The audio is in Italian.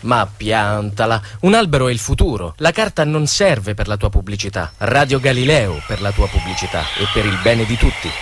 Ma piantala, un albero è il futuro. La carta non serve per la tua pubblicità. Radio Galileo per la tua pubblicità e per il bene di tutti.